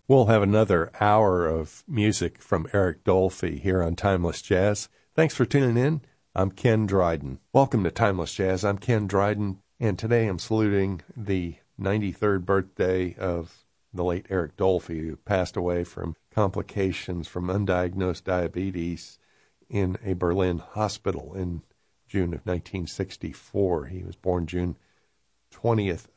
We'll have another hour of music from Eric Dolphy here on Timeless Jazz. Thanks for tuning in. I'm Ken Dryden. Welcome to Timeless Jazz. I'm Ken Dryden, and today I'm saluting the 93rd birthday of the late Eric Dolphy, who passed away from complications from undiagnosed diabetes in a Berlin hospital in June of 1964. He was born June 20th